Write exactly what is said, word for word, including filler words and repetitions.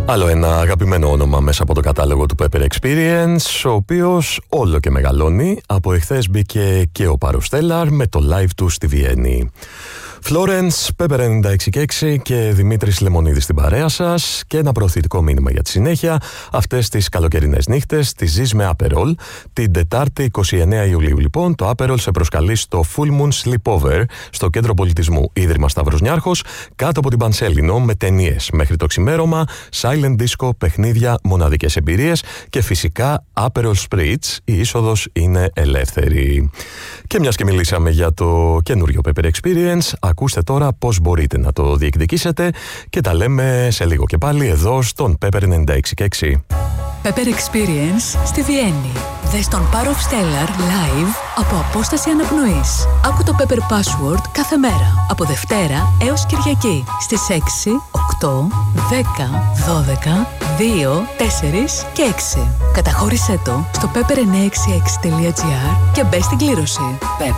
Άλλο ένα αγαπημένο όνομα μέσα από το κατάλογο του Pepper Experience, ο οποίος όλο και μεγαλώνει. Από εχθές μπήκε και ο Παροστέλλαρ με το live του στη Βιέννη. Florence, Pepper ενενήντα έξι και έξι και Δημήτρης Λεμονίδης στην παρέα σας. Και ένα προωθητικό μήνυμα για τη συνέχεια. Αυτές τις καλοκαιρινές νύχτες τις ζεις με Aperol. Την Τετάρτη εικοστή ενάτη Ιουλίου λοιπόν το Aperol σε προσκαλεί στο Full Moon Sleepover στο Κέντρο Πολιτισμού Ίδρυμα Σταύρος Νιάρχος, κάτω από την Πανσέλινο, με ταινίες μέχρι το ξημέρωμα, silent disco, παιχνίδια, μοναδικές εμπειρίες και φυσικά Aperol Spritz. Η είσοδος είναι ελεύθερη. Και μιας και μιλήσαμε για το καινούριο Pepper Experience, ακούστε τώρα πώς μπορείτε να το διεκδικήσετε και τα λέμε σε λίγο και πάλι εδώ στον Pepper ενενήντα έξι και έξι. Pepper Experience στη Βιέννη. Δες τον Παροστέλλαρ live από απόσταση αναπνοής. Άκου το Pepper Password κάθε μέρα από Δευτέρα έως Κυριακή στις έξι, οκτώ, δέκα, δώδεκα, δύο, τέσσερα και έξι. Καταχώρησέ το στο pepper εννιακόσια εξήντα έξι τελεία τζι άρ και μπες στην κλήρωση. Pepper.